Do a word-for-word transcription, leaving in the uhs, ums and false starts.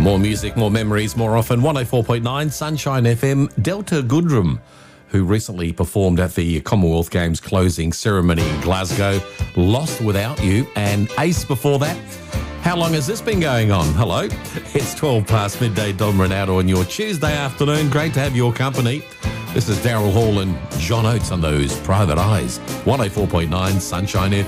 More music, more memories, more often. one oh four point nine Sunshine F M. Delta Goodrem, who recently performed at the Commonwealth Games closing ceremony in Glasgow, Lost Without You, and Ace before that. How long has this been going on? Hello, it's twelve past midday. Dom Ronaldo on your Tuesday afternoon. Great to have your company. This is Daryl Hall and John Oates on those private eyes. one oh four point nine Sunshine F M.